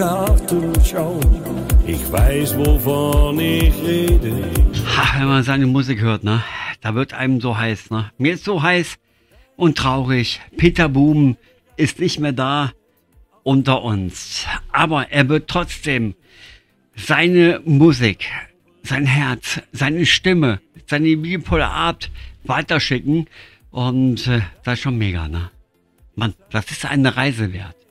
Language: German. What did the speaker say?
Ich weiß, wovon ich rede. Wenn man seine Musik hört, ne, da wird einem so heiß, ne. Mir ist so heiß und traurig. Peter Boone ist nicht mehr da unter uns. Aber er wird trotzdem seine Musik, sein Herz, seine Stimme, seine liebevolle Art weiterschicken. Und das ist schon mega, ne. Mann, das ist eine Reise wert.